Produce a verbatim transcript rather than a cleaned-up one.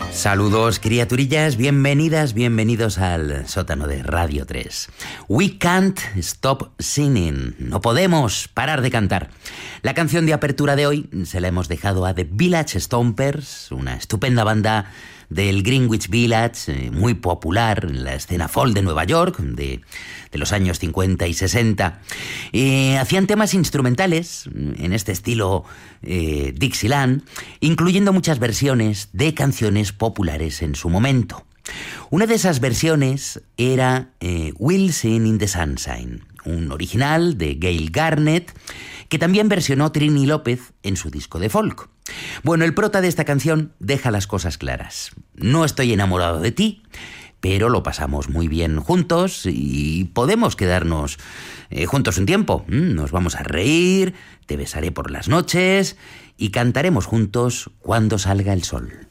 Saludos, criaturillas, bienvenidas, bienvenidos al sótano de Radio tres. We can't stop singing. No podemos parar de cantar. La canción de apertura de hoy se la hemos dejado a The Village Stompers, una estupenda banda del Greenwich Village, muy popular en la escena folk de Nueva York, de, de los años cincuenta y sesenta. Eh, hacían temas instrumentales en este estilo eh, Dixieland, incluyendo muchas versiones de canciones populares en su momento. Una de esas versiones era eh, We'll Sing in the Sunshine, un original de Gail Garnett, que también versionó Trini López en su disco de folk. Bueno, el prota de esta canción deja las cosas claras. No estoy enamorado de ti, pero lo pasamos muy bien juntos y podemos quedarnos eh, juntos un tiempo. Nos vamos a reír, te besaré por las noches y cantaremos juntos cuando salga el sol.